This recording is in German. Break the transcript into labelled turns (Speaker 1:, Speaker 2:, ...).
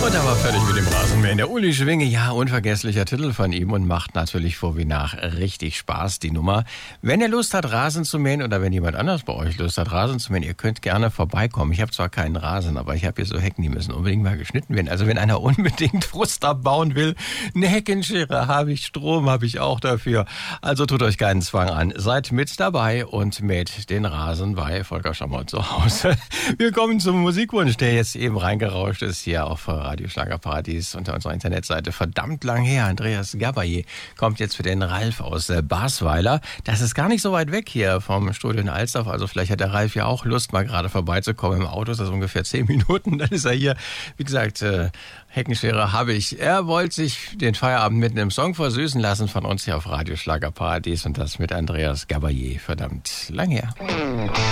Speaker 1: Und er war fertig mit dem Rasenmähen. Der Uli Schwinge, ja, unvergesslicher Titel von ihm und macht natürlich vor wie nach richtig Spaß, die Nummer. Wenn ihr Lust habt, Rasen zu mähen oder wenn jemand anders bei euch Lust hat, Rasen zu mähen, ihr könnt gerne vorbeikommen. Ich habe zwar keinen Rasen, aber ich habe hier so Hecken, die müssen unbedingt mal geschnitten werden. Also wenn einer unbedingt Frust abbauen will, eine Heckenschere habe ich, Strom habe ich auch dafür. Also tut euch keinen Zwang an. Seid mit dabei und mäht den Rasen bei Volker Schammer zu Hause. Wir kommen zum Musikwunsch, der jetzt eben reingerauscht ist hier auf Radio Schlagerparadies unter unserer Internetseite. Verdammt lang her. Andreas Gabayé kommt jetzt für den Ralf aus Basweiler. Das ist gar nicht so weit weg hier vom Studio in Alsdorf. Also vielleicht hat der Ralf ja auch Lust, mal gerade vorbeizukommen. Im Auto ist das ungefähr 10 Minuten. Dann ist er hier. Wie gesagt, Heckenschere habe ich. Er wollte sich den Feierabend mit einem Song versüßen lassen von uns hier auf Radio Schlagerparadies und das mit Andreas Gabayé. Verdammt lang her.